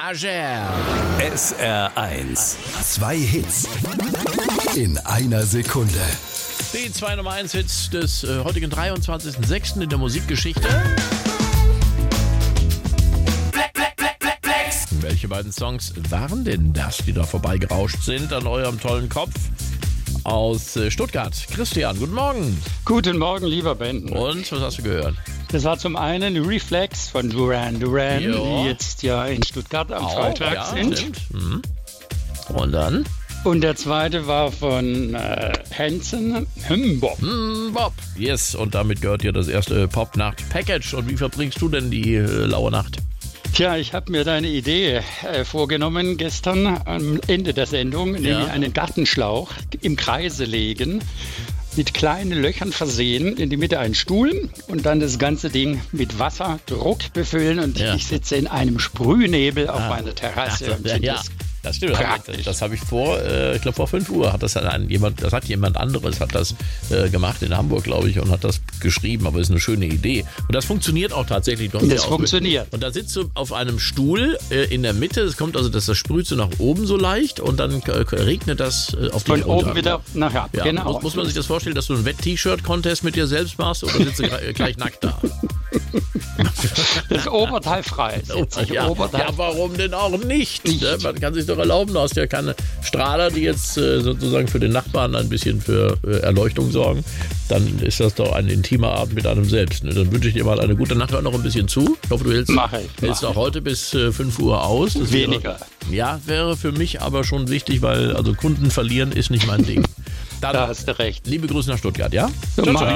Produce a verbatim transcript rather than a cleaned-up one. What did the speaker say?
Ager. S R eins. Zwei Hits in einer Sekunde. Die zwei Nummer eins Hits des äh, heutigen dreiundzwanzigsten sechsten in der Musikgeschichte. Welche beiden Songs waren denn das, die da vorbeigerauscht sind an eurem tollen Kopf? Aus äh, Stuttgart. Christian, guten Morgen. Guten Morgen, lieber Ben. Und, was hast du gehört? Das war zum einen Reflex von Duran Duran, Jo. die jetzt ja in Stuttgart am Freitag ja, sind. Stimmt. Mhm. Und dann? Und der zweite war von äh, Hanson, Hmbop. Mm, Bob. Yes, und damit gehört dir das erste Pop-Nacht-Package. Und wie verbringst du denn die äh, laue Nacht? Tja, ich habe mir deine Idee äh, vorgenommen gestern am Ende der Sendung, nämlich Ja. einen Gartenschlauch im Kreise legen, mit kleinen Löchern versehen, in die Mitte einen Stuhl und dann das ganze Ding mit Wasserdruck befüllen und Ja. ich sitze in einem Sprühnebel auf Ah. meiner Terrasse. Ach so, und ja, finde ja. das Das stimmt, praktisch. das habe ich vor, äh, ich glaube vor fünf Uhr hat das dann ein, jemand, das hat jemand anderes, hat das äh, gemacht in Hamburg, glaube ich, und hat das geschrieben, aber ist eine schöne Idee. Und das funktioniert auch tatsächlich. Du hast Das ja auch- funktioniert. Und da sitzt du auf einem Stuhl äh, in der Mitte, es kommt also, das, das sprüht so nach oben so leicht und dann äh, regnet das äh, auf dich Von runter. oben wieder nachher ab. Ja, Genau. muss, muss man sich das vorstellen, dass du einen Wett-T-Shirt-Contest mit dir selbst machst oder sitzt du gleich, gleich nackt da? Das Oberteil frei. Sitze ich Ja, Oberteil. ja, warum denn auch nicht? Ne? Man kann sich doch erlauben, du hast ja keine Strahler, die jetzt äh, sozusagen für den Nachbarn ein bisschen für äh, Erleuchtung sorgen. Dann ist das doch ein intimer Abend mit einem selbst. Ne? Dann wünsche ich dir mal eine gute Nacht, hör noch ein bisschen zu. Ich hoffe, du hältst, Mach ich, hältst mach auch heute bis äh, fünf Uhr aus. Das Weniger. Wäre, ja, wäre für mich aber schon wichtig, weil also Kunden verlieren ist nicht mein Ding. Dann, Da hast du recht. liebe Grüße nach Stuttgart, ja? So Ciao, mach ciao. ich.